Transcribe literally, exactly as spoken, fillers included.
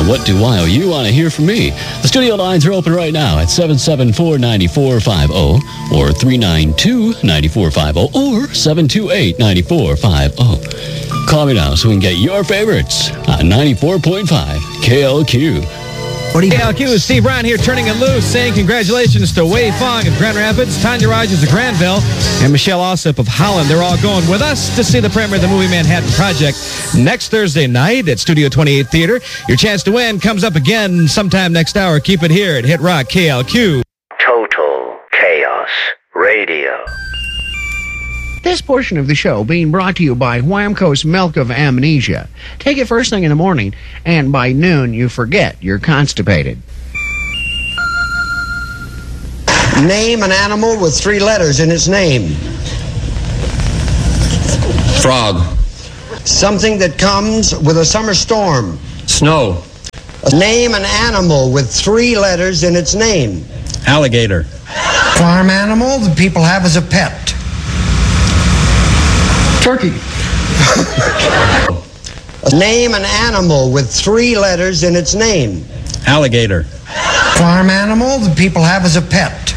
And what do Y O U want to hear from me? The studio lines are open right now at seven seven four, nine four five zero or three nine two, nine four five zero or seven two eight, nine four five zero. Call me now so we can get your favorites on ninety-four point five K L Q. K L Q, Steve Brown here, turning it loose, saying congratulations to Wei Fong of Grand Rapids, Tanya Rogers of Granville, and Michelle Ossip of Holland. They're all going with us to see the premiere of the movie Manhattan Project next Thursday night at Studio twenty-eight Theater. Your chance to win comes up again sometime next hour. Keep it here at Hit Rock K L Q. Total Chaos Radio. This portion of the show being brought to you by Whamco's Milk of Amnesia. Take it first thing in the morning, and by noon you forget you're constipated. Name an animal with three letters in its name. Frog. Something that comes with a summer storm. Snow. Name an animal with three letters in its name. Alligator. Farm animal that people have as a pet. Turkey. Name an animal with three letters in its name. Alligator. Farm animal that people have as a pet.